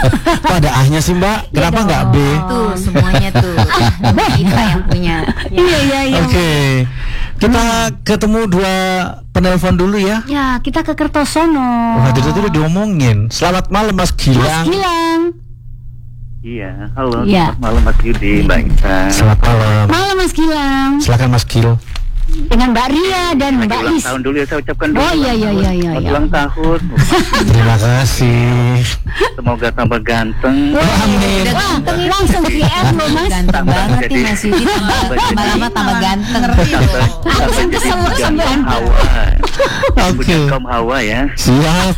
Kok ada A-nya sih Mbak? Kenapa nggak B? Tuh semuanya tuh kita yang punya. Iya. Oke. Kita ketemu dua penelpon dulu ya. Ya, kita ke Kertosono. Wah, itu udah diomongin. Selamat malam Mas Gilang. Iya, halo, Iya. selamat malam Mas Yudi, Mbak Isa. Selamat malam. Malam Mas Gilang. Silakan Mas Gil. Dengan Mbak Ria dan Lagi Mbak ulang Lis. tahun dulu ya, saya ucapkan dulu. Oh iya. Selamat ulang tahun. Terima kasih. Semoga tambah ganteng. Amin. Wah, langsung DM loh Mas. Ganteng banget nih Mas Yudi, tambah lama tambah ganteng. Langsung kesel sampai Hawa. Oke. Kaum Hawa ya. Siap.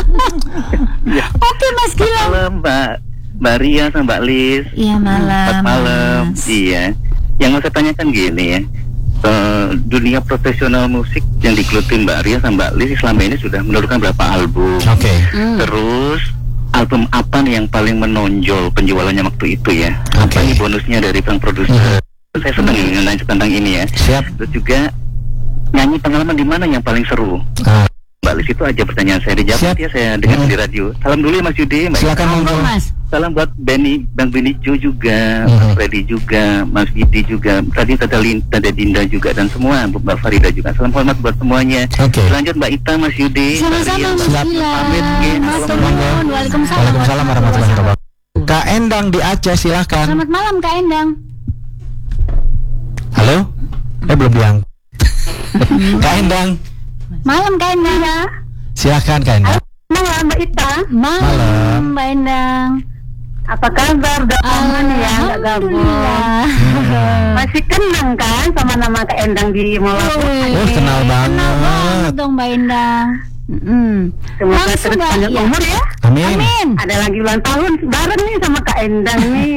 Oke Mas Gilang. Malam Mbak Ria sama Mbak Lis. Iya Selamat malam. Mas. Iya. Yang mau saya tanyakan gini ya. Dunia profesional musik yang digeluti Mbak Ria sama Mbak Lis selama ini sudah menurunkan berapa album? Oke. Terus album apa nih yang paling menonjol penjualannya waktu itu ya? Oke. Apa nih bonusnya dari sang produser? Saya senang nanya tentang ini ya. Siap. Terus juga nyanyi pengalaman di mana yang paling seru? Ah, Mbak Lis, itu aja pertanyaan saya. Dijawab Siap. ya, saya dengar di radio. Salam dulu ya Mas Yudi. Mbak silakan Ika. monggo. Mas. Salam buat Bang Beni Jo juga, Mas Freddy juga, Mas Gidi juga, tadi Tada Dinda juga, dan semua Mbak Farida juga. Salam hormat buat semuanya. Oke. Lanjut Mbak Ita, Mas Yudi, Sama-sama Mbak Ria, Mas Mbak Gilang. Pamit, oke. Mas Assalamualaikum. Turun. Waalaikumsalam. Waalaikumsalam warahmatullahi wabarakatuh. Kak Endang di Aceh silakan. Selamat malam Kak Endang. Halo? Belum bilang. Kak Endang. Malam Kak Endang. Silakan Kak Endang. Malam Mbak Ita, Malam Mbak Endang. apa kabar? Udah lama nih ya nggak gabung. Alhamdulillah. Masih kenang kan sama nama Kak Endang di Mola? Oh, kenal banget. Dong Mbak Endang. Semoga Langsung, terus Mbak, panjang ya. umur ya. Amin. Amin. Ada lagi ulang tahun bareng nih sama Kak Endang nih.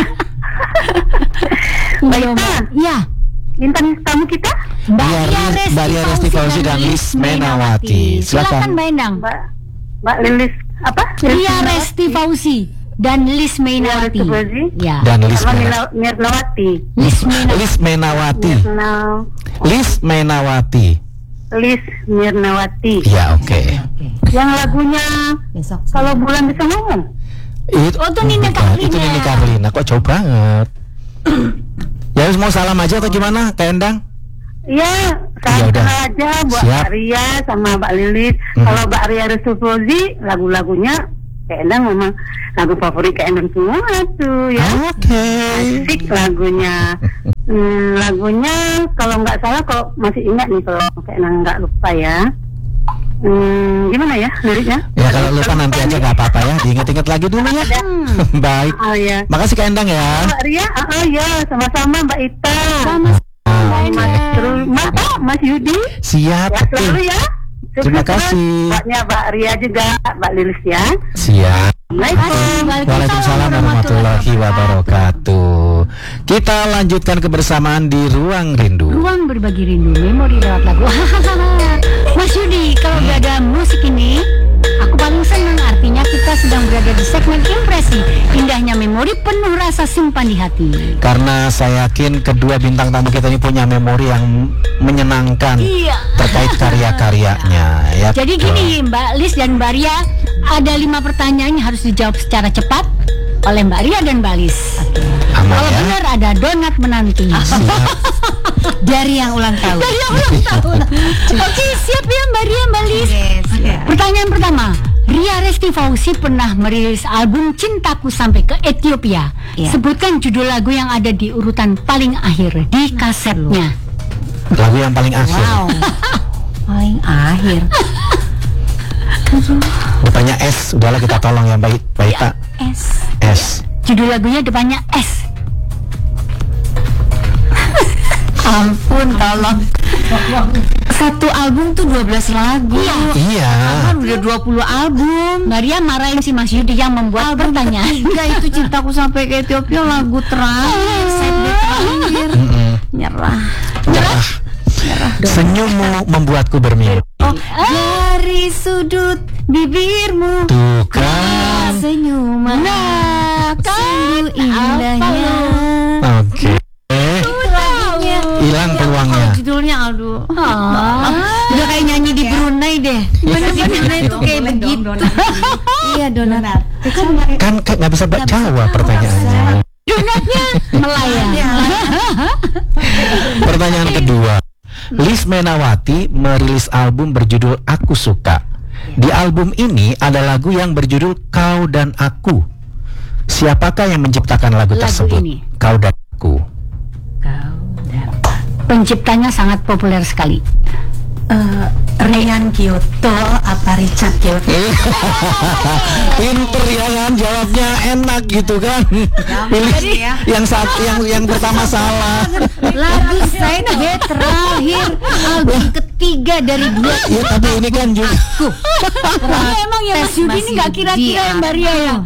Mbak Ita, Iya. bintang tamu kita Mbak Ria Resti Fauzi dan Lis Menawati. Silakan Silakan. Mbak Endang. Mbak Lilis apa? Ria Resti Fauzi dan Lis Menawati. Ria Resti Fauzi. Ya. Dan Lis Sama Menawati. Mirnawati. Lis Menawati. Lis Menawati. Lis Lis Menawati. Mirnawati. Ya, oke. Yang lagunya Besok Kalau Bulan Bisa Ngomong. Oh, itu Nini bukan, Carlina. Itu Nini Carlina. Kok jauh banget. Ya, mau salam aja atau gimana, Kak Endang? Iya, Ya saya udah. kenal aja buat Siap. Mbak Ria sama Mbak Lilis. Kalau Mbak Ria Restufozi, lagu-lagunya Kak Endang memang lagu favorit Kak Endang semua tuh ya. Oke. Asik lagunya. Lagunya kalau nggak salah, kalau masih ingat nih, kalau Kak Endang nggak lupa ya. Gimana ya liriknya? Ya, kalau lupa nanti aja nggak apa-apa ya. Diingat-ingat lagi dulu ya. Baik. Oh ya. Makasih Kak Endang ya. Mbak Ria, ya sama-sama Mbak Ita. Terus Mas Yudi. Siap. Ya selalu ya. Terima Sukses terus. kasih. Buatnya Mbak Ria juga, Mbak Lilis ya. Siap. Assalamualaikum. Waalaikumsalam warahmatullahi wabarakatuh. Kita lanjutkan kebersamaan di Ruang Rindu. Ruang berbagi rindu, memori lewat lagu. Mas Yudi, kalau udah ada musik ini, aku paling senang. Artinya kita sedang berada di segmen impresi. Indahnya memori penuh rasa simpan di hati. Karena saya yakin kedua bintang tamu kita ini punya memori yang menyenangkan Iya. terkait karya-karyanya. Ya, Jadi betul. gini Mbak Lis dan Mbak Ria, ada 5 pertanyaan yang harus dijawab secara cepat oleh Mbak Ria dan Mbak Lis. Aman Kalau ya. benar ada donat menanti. dari yang ulang tahun. Dari yang ulang tahun. Oke, siap ya Mbak Ria, Mbak Lis. Yes, Pertanyaan pertama, Ria Resti Fauzi pernah merilis album Cintaku Sampai ke Ethiopia. Iya. Sebutkan judul lagu yang ada di urutan paling akhir di kasetnya. Lagu yang paling akhir. Wow. Paling akhir. Rupanya S. Udahlah kita tolong ya Mbak Ita. S. Judul lagunya depannya S. Ampun, tolong. Satu album tuh 12 lagu. Iya. Kan udah 20 album. Mbak Ria marahin si Mas Yudi yang membuat pertanyaan. Enggak, itu Cintaku Sampai ke Ethiopia lagu terakhir, set terakhir. Nyerah. Senyummu membuatku bermimpi. Dari sudut bibirmu Tuh kan. senyuman sungguh indahnya. Oke. Hilang peluangnya. Judulnya aduh. Udah kayak nyanyi di Brunei deh. Bener-bener itu kayak begitu. Iya, donat. Kan nggak bisa jawab pertanyaannya. Donatnya melayang. Pertanyaan kedua, Liz Menawati merilis album berjudul Aku Suka. Di album ini ada lagu yang berjudul Kau dan Aku. Siapakah yang menciptakan lagu tersebut? Ini. Kau dan Aku. Penciptanya sangat populer sekali. Ryan Kyoto apa Richard Kyoto? Pinter ya kan, jawabnya enak gitu kan. Pilih yang pertama salah. Lagu Side B terakhir album ketiga dari dua. Ya tapi ini kan juga. Emang ya Mas Yudi ini nggak kira-kira yang Mbak Ria ya?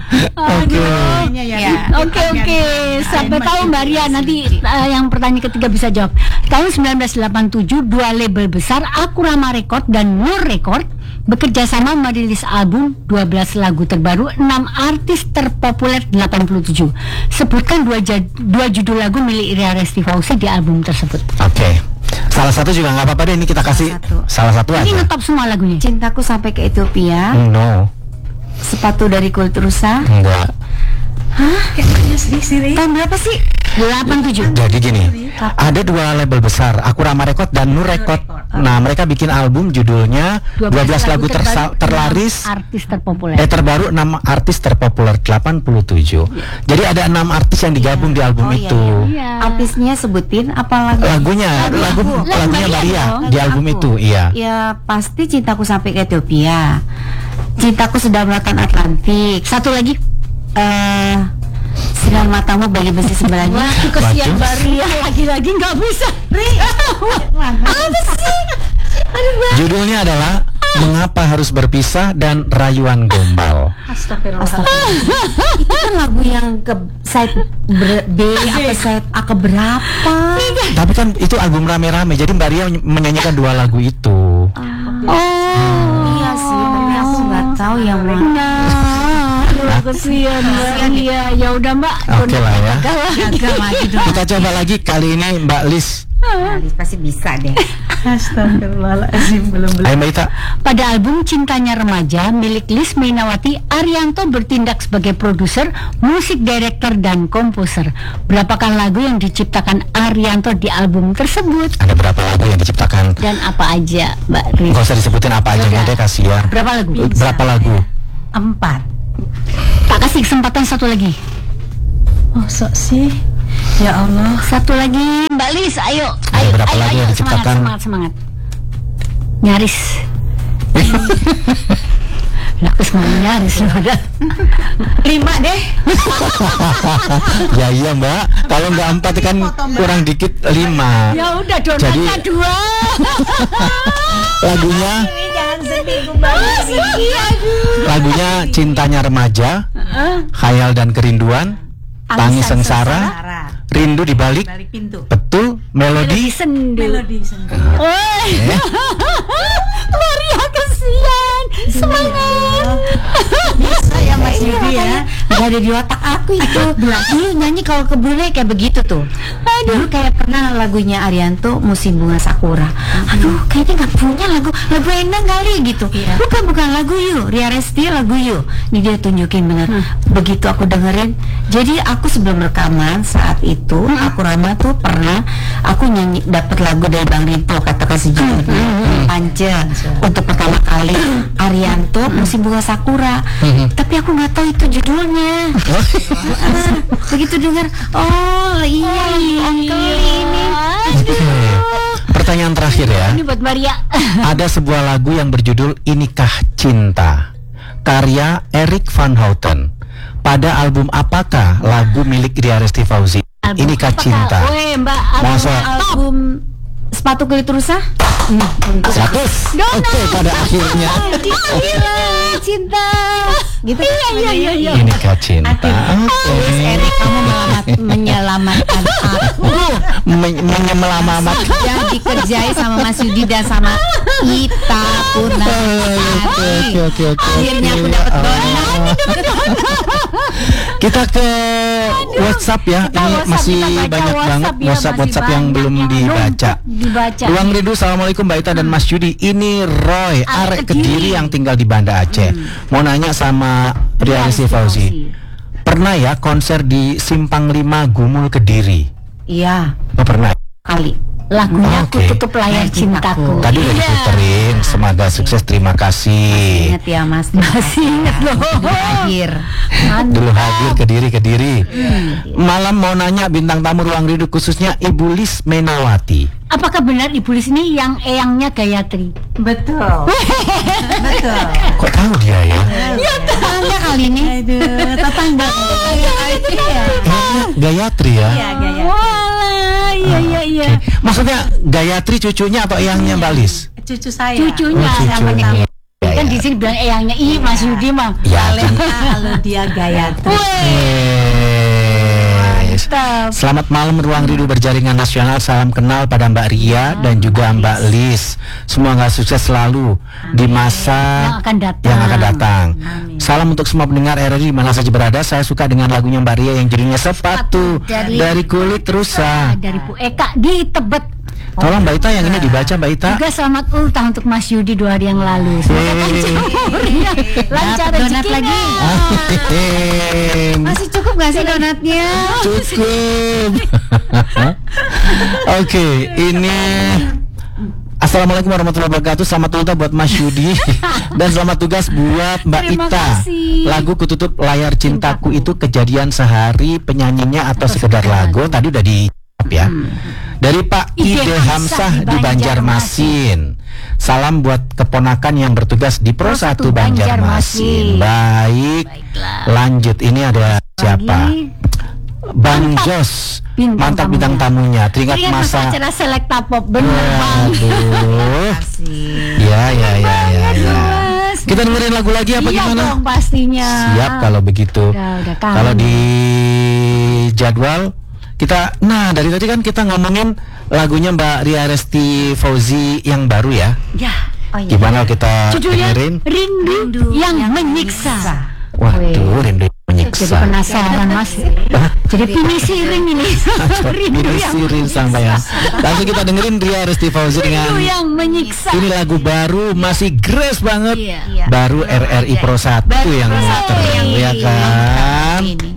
Oke. Oke. Sampai tahu Mbak Ria nanti yang pertanyaan ketiga bisa jawab. Tahun 1987 dua label besar Akurama Record dan Nur Record bekerja sama merilis album 12 lagu terbaru 6 artis terpopuler 87. Sebutkan dua judul lagu milik Ria Resti Fauzi di album tersebut. Oke. Salah satu juga nggak apa-apa deh, ini kita kasih salah satu aja. Ini ngetop semua lagunya. Cintaku Sampai ke Ethiopia. No. Sepatu dari Kulit Rusa. Enggak. Tahun berapa sih? 87. Jadi gini, ada dua label besar, Akurama Record dan Nur Record. Nah, mereka bikin album judulnya 12 lagu terlaris artis terpopuler. Terbaru 6 artis terpopuler 87. Jadi ada 6 artis yang digabung di album itu. Iya. Artisnya sebutin apa Lagunya Maria di album itu, iya. Ya pasti Cintaku Sampai ke Ethiopia, Cintaku Sudah Melatan Atlantik. Satu lagi Sinar Matamu Bagi Besi Sebelahnya. kesian Mbak Ria lagi-lagi nggak bisa. Apa sih? Judulnya adalah Mengapa Harus Berpisah dan Rayuan Gombal. Astagfirullah. Itu kan lagu yang ke side B apa side A keberapa? Tapi kan itu album rame-rame, jadi Mbak Ria menyanyikan dua lagu itu. Iya sih, tapi aku nggak tahu yang mana. Kesian Mbak Ria. Ya udah Mbak. Oke lah ya. Gagal lagi dong. Kita coba lagi kali ini Mbak Liz. Alis pasti bisa deh. Astagfirullahaladzim, belum. Ayo Mbak Ita. Pada album Cintanya Remaja milik Liz Menawati, Arianto bertindak sebagai produser, musik director dan komposer. Berapakah lagu yang diciptakan Arianto di album tersebut? Ada berapa lagu yang diciptakan? Dan apa aja, Mbak Riz? Gak usah disebutin apa aja, deh kasih ya. Berapa lagu? Berapa lagu? 4. Tak kasih kesempatan satu lagi. Oh sok sih. Ya Allah. Satu lagi, Mbak Liz, ayo. Ada berapa lagu yang diciptakan? Semangat. Nyaris. Aku semuanya nyaris udah. 5 deh. Ya iya Mbak. Kalau nggak 4 kan kurang dikit 5. Ya udah Jadi donatnya 2. lagunya Jangan sedih banget sih. lagunya Cintanya Remaja, Khayal dan Kerinduan, Tangis Sengsara, Rindu di Balik Pintu. Betul, Melodi. Sendu. Sendu. Maria kesian. Semangat. Bisa ya Mas Yudi ya. Gak ada di otak aku itu. Dulu nyanyi kalau ke Brunei kayak begitu tuh. Dulu kayak pernah lagunya Arianto Musim Bunga Sakura. Aduh kayaknya gak punya lagu Endang kali gitu. Bukan lagu You, Ria Resti lagu You. Ini dia tunjukin bener. Begitu aku dengerin. Jadi aku sebelum rekaman saat itu Akurama tuh pernah aku nyanyi dapat lagu dari Bang Rinto Katakan Sejujurnya Pance untuk pertama kali Arianto Musim Bunga Sakura. Tapi aku nggak tahu itu judulnya. Begitu dengar, oh iya uncle ini. Pertanyaan terakhir ya. Ini buat Maria. Ada sebuah lagu yang berjudul Inikah Cinta, karya Erik Van Houten. Pada album apakah lagu milik Ria Resti Fauzi? Inikah Cinta. Mbak, Album Sepatu Kulit Rusa. 100. Oke, pada akhirnya. Cinta. Gitu. Iya. Inikah Cinta. Erik, kamu menyelamatkan aku. Menyelamatkan. Yang dikerjai sama Mas Yudi dan sama Ita Purnasari. Oke. Akhirnya aku dapat donat. Kita ke WhatsApp ya. Kita Ini WhatsApp, masih kita baca banyak WhatsApp banget ya, WhatsApp masih yang banyak belum yang dibaca. dibaca. Ruang Rindu, assalamualaikum Mbak Ita dan Mas Yudi. Ini Roy, arek Kediri yang tinggal di Banda Aceh. Mau nanya sama Ria Resti Fauzi. Pernah ya konser di Simpang 5 Gumul Kediri? Iya, Oh, pernah. kali. Lagunya Aku Oke. Tutup Layar Cintaku. Tadi udah diputerin. Semoga sukses. Terima kasih. Ingat ya Mas. Masih ingat loh. Akhir. Dulu hadir Kediri. Malam mau nanya bintang tamu Ruang Rindu khususnya Ibu Lis Menawati. Apakah benar Ibu Lis ini yang eyangnya Gayatri? Betul. Betul. Kok tahu dia ya? Tetangga kali ini. Aduh, tetangga. Gayatri ya? Iya, gaya. Walah, iya. Oke. Maksudnya Gayatri cucunya atau eyangnya Mbak Lis? Cucu saya. Cucunya Oh, cucunya. namanya. Ya, Kan ya. di sini bilang eyangnya Mas Yudi mah. Ya, Kalau dia Gayatri. Yes. Selamat malam Ruang Rindu berjaringan nasional. Salam kenal pada Mbak Ria dan juga Mbak Lis. Semoga sukses selalu di masa Yang akan datang. Salam untuk semua pendengar RRI di mana saja berada. Saya suka dengan lagunya Mbak Ria yang judulnya Sepatu dari Kulit Rusa. Dari Bu Eka di Tebet. Tolong Mbak Ita yang ini dibaca Mbak Ita. Juga selamat ulang tahun untuk Mas Yudi 2 hari yang lalu. Semoga panjang umurnya, lancar Dapat donat rezekinya. lagi. Masih cukup gak sih donatnya? Cukup. Oke, ini Assalamualaikum warahmatullahi wabarakatuh. Selamat ulang tahun buat Mas Yudi dan selamat tugas buat Mbak Terima Ita. kasih. Lagu Kututup Layar Cintaku itu kejadian sehari, penyanyinya atau sekedar lagu tadi udah di ya. Dari Pak Ide Hamsah di Banjarmasin. Salam buat keponakan yang bertugas di Pro 1 Banjarmasin. Baik. Lanjut, ini ada siapa? Bang Jos, mantap bintang tamunya. Teringat Ingat masa masa. acara Selekta Pop, bener Bang. Aduh. Ya. Mas. Kita dengerin lagu lagi apa Iya gimana? dong pastinya. Siap kalau begitu. Udah kangen. Kalau di jadwal kita, nah dari tadi kan kita ngomongin lagunya Mbak Ria Resti Fauzi yang baru ya. Ya. Oh, iya. Gimana kita Judulnya dengerin? Rindu yang menyiksa. Waduh, rindu Jadi menyiksa. penasaran Mas. Jadi pinisiring ini. Rindu Ini yang sirin sampai ya. Langsung kita dengerin Ria Resti Fauzi dengan Rindu yang menyiksa. ini lagu baru, masih grace banget. Iya. Baru RRI Pro 1 yang muter, ya kan? Ini.